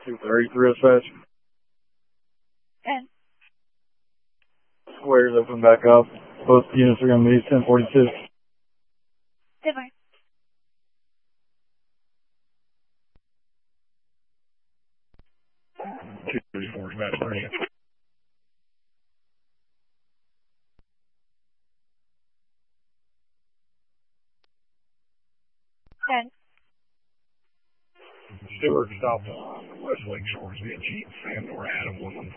233 dispatch. 10. Squares open back up. Both units are going to be 1042. Goodbye. Two 34 match 30. 10. Stewart stopped West Lake Shores via Chief Sandor Adam 114.